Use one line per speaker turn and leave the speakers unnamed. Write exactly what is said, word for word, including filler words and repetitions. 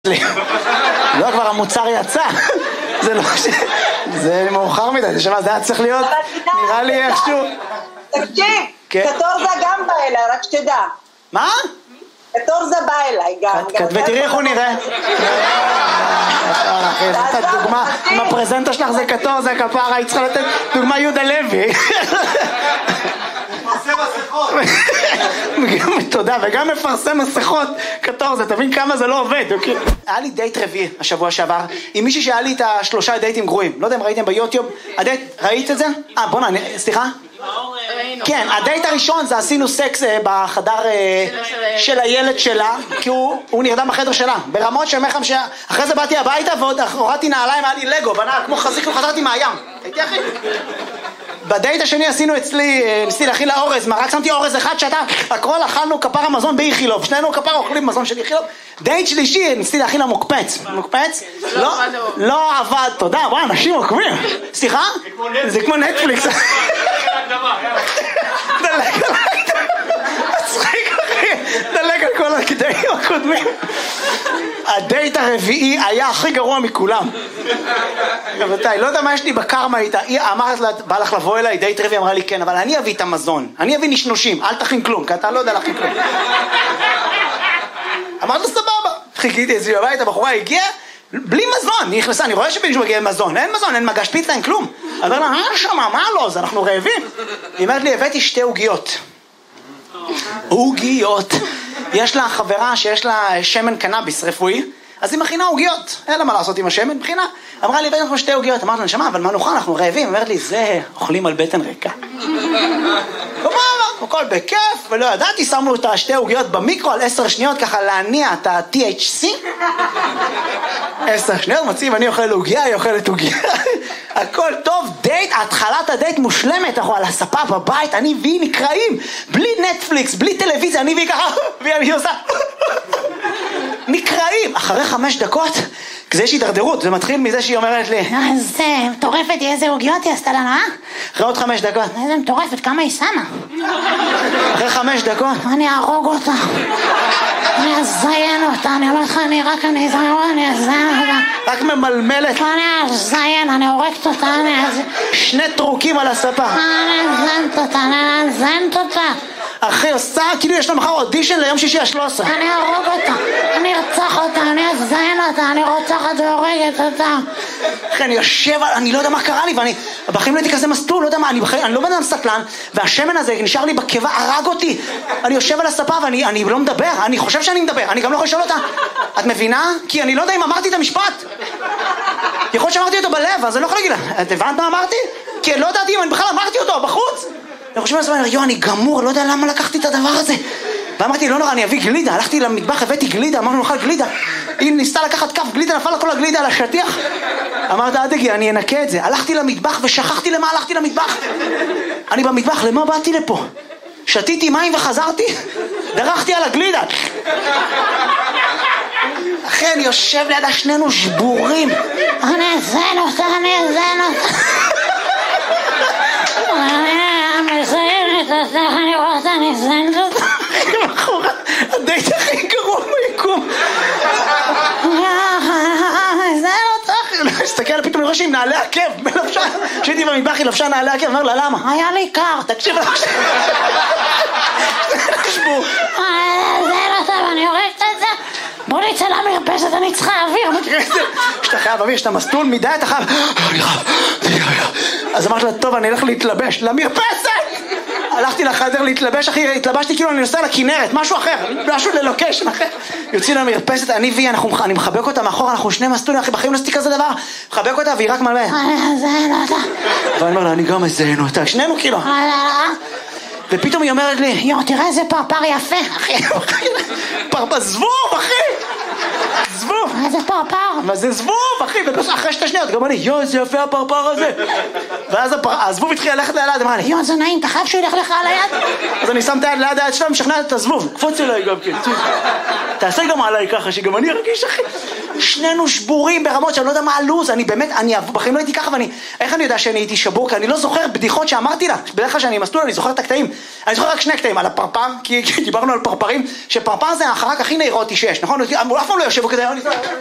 לא, כבר המוצר יצא. זה לא ש... זה מאוחר מדי, זה היה צריך להיות, נראה לי איכשהו.
תקשיב, קטורזה גם בא אליי, רק שתדע.
מה?
קטורזה בא אליי גם.
ותראי איך הוא נראה. נתת דוגמה, עם הפרזנטה שלך זה קטורזה, כפרה, היא צריכה לתת דוגמה יהודה לוי.
מפרסם מסכות.
תודה, וגם מפרסם מסכות קטורזה, תבין כמה זה לא עובד. היה לי דייט רביעי השבוע שעבר עם מישהי שהיה לי את השלושה דייטים גרועים. לא יודע אם ראיתם ביוטיוב, הדייט, ראית את זה? אה, בוא נענה, סליחה? כן, הדייט הראשון זה עשינו סקס בחדר של הילד שלה, כי הוא נרדם בחדר שלה, ברמות של מחם ש... אחרי זה באתי הביתה ועוד הורדתי נעליים, היה לי לגו, בנה כמו חזיק וחזרתי מהים. הייתי אחי? בדייט השני עשינו אצלי, ניסיתי להכין לה אורז, מה, רק שמתי אורז אחד שאתה, הכל אכלנו כפר המזון באיכילוב, שנינו כפר אוכלים מזון של איכילוב. דייט שלישי, ניסיתי להכין לה מוקפץ. מוקפץ? לא, לא עבד, תודה, וואי, אנשים עוקבים. סליחה? זה כמו נטפליקס. דלג עליי, מצחיק אחי, דלג על כל הקטעים הקודמים. הדייט הרביעי היה הכי גרוע מכולם. רבותיי, לא יודע מה יש לי בקרמה איתה. היא אמרת לה, בא לך לבוא אליי, דייט רביעי, אמרה לי כן, אבל אני אביא את המזון, אני אביא נשנושים, אל תכין כלום, כי אתה לא יודע להכין כלום. אמרת לו סבבה, חיכיתי אצלי בבית, הבחורה הגיעה בלי מזון, היא נכנסה, אני רואה שמישהו מגיע עם מזון, אין מזון, אין מגש פיצה, אין כלום. אני אומר לה, מה שמה, מה לא, אז אנחנו רעבים. היא אומרת לי, הבאתי שתי עוגיות. עוגיות. יש לה חברה שיש לה שמן קנאביס רפואי, אז היא מכינה עוגיות, אין לה מה לעשות עם השמן, מכינה. אמרה לי, הבאתי לנו שתי עוגיות, אמרת לה, נשמה, אבל מה נאכל, אנחנו רעבים. אמרת לי, זה, אוכלים על בטן ריקה. ומה, הכל בכיף, ולא ידעתי, שמנו את השתי עוגיות במיקרו על עשר שניות, ככה להניע את ה-טי אייץ' סי. עשר שניות, מציב, אני אוכל עוגיה, היא אוכלת עוגיה. הכל טוב, דייט, התחלת הדייט מושלמת, אנחנו על הספה בבית, אני והיא נקראים, בלי נטפליקס, בלי טלוויזיה, אני והיא ככה, והיא עושה. נקראים, אחרי חמש דקות, כזה יש הידרדרות, זה מתחיל מזה שהיא אומרת לי,
איזה מטורפת, איזה עוגיות היא עשתה לנו, אה?
אחרי עוד חמש דקות.
איזה מטורפת, כמה היא שמה?
אחרי חמש דקות.
אני ארוג אותה, אני אזיין אותה, אני אומר לך, אני רק אני אזיין, אני אזיין אותה.
רק ממלמלת.
אני אזיין, אני הורגת אותה, אני אזיין.
שני טרוקים על הספה.
אני אזיינת אותה, אני אזיינת אותה.
אחי, עושה, כאילו יש לה מחר אודישן ליום שישי השלוש עשרה.
אני ארוג אותה, אני ארצח אותה, אני אזיין אותה, אני רוצחת והורגת אותה.
אחי, אני יושב, אני לא יודע מה קרה לי, ואני, בחיים לא הייתי כזה מסטול, לא יודע מה, אני, בחיים, אני לא בן אדם סטלן, והשמן הזה נשאר לי בקיבה, הרג אותי. אני יושב על הספה ואני אני לא מדבר, אני חושב שאני מדבר, אני גם לא יכול לשאול אותה. את מבינה? כי אני לא יודע אם אמרתי את המשפט. יכול להיות שאמרתי אותו בלב, אז אני לא יכול להגיד לה, את הבנת מה אמרתי? כי אני לא יודעתי אם אני בכלל אמרתי אותו בחוץ. אני חושב לעצמי, יו, אני גמור, לא יודע למה לקחתי את הדבר הזה. ואמרתי, לא נורא, אני אביא גלידה. הלכתי למטבח, הבאתי גלידה, אמרנו, נאכל גלידה. היא ניסתה לקחת כף גלידה, נפל כל הגלידה על השטיח. אמרת, אל תגיע, אני אנקה את זה. הלכתי למטבח ושכחתי למה הלכתי למטבח. אני במטבח, למה באתי לפה? שתיתי מים וחזרתי, דרכתי על הגלידה. אחי, אני יושב ליד השנינו שבורים.
אני אזיין אותה, אני אזיין אותה. אני אזיינת אותה, אני רוצה, אני אזיינת אותה.
הדייט הכי גרוע ביקום.
אני אזיין אותה.
הסתכל, פתאום אני רואה שהיא נעלי עקב בלבשה. כשהייתי במטבח היא לבשה נעלי עקב, אמר לה, למה?
היה לי קר.
תקשיב לה.
אני אזיין אותה ואני הורגת את זה. בוא נצא למרפסת, אני צריכה אוויר.
שאתה חייב אוויר, שאתה מסטול מדי, אתה חייב... אז אמרתי לה, טוב, אני אלך להתלבש למרפסת. הלכתי לחדר להתלבש, אחי, התלבשתי כאילו אני נוסע לכנרת, משהו אחר, משהו ללוקשן אחר. יוצאים למרפסת, אני והיא, אני מחבק אותה מאחור, אנחנו שני מסטולים, אחי, בחיים לא עשיתי כזה דבר. מחבק אותה והיא רק מלמדת.
אני אזיין אותה.
ואני אומר לה, אני גם אזיין אותה, שנינו כאילו. ופתאום היא אומרת לי,
יו, תראה איזה פרפר יפה, אחי.
פרפר, זבוב, אחי. זבוב.
איזה פרפר?
מה זה זבוב, אחי? אחרי שתי שניות, גם אני, יו, איזה יפה הפרפר הזה. ואז הזבוב התחיל ללכת ליד, אמרה לי,
יו, זה נעים, אתה חייב שהוא ילך לך על היד?
אז אני שם את היד ליד היד שלה, משכנעת את הזבוב. קפוץ אליי גם כן. תעשה גם עליי ככה, שגם אני ארגיש, אחי. שנינו שבורים ברמות שאני לא יודע מה הלוז, אני באמת, אני בחיים לא הייתי ככה, ואני, איך אני יודע שאני הייתי שבור? כי אני לא זוכר בדיחות שאמרתי לה, בדרך כלל שאני מסלול, אני זוכר את הקטעים, אני זוכר רק שני קטעים, על הפרפר, כי דיברנו על פרפרים, שפרפר זה האחרק הכי נאירוטי שיש, נכון? אף פעם לא יושב כזה,